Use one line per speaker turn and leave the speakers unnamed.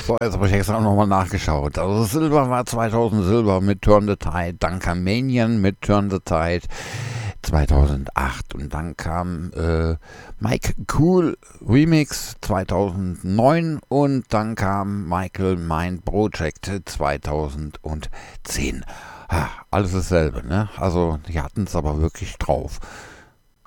So, jetzt habe ich extra nochmal nachgeschaut. Also Silber war 2000 Silber mit Turn the Tide, dann kam Manian mit Turn the Tide 2008 und dann kam Mike Cool Remix 2009 und dann kam Michael Mind Project 2010. Alles dasselbe, ne? Also die hatten es aber wirklich drauf.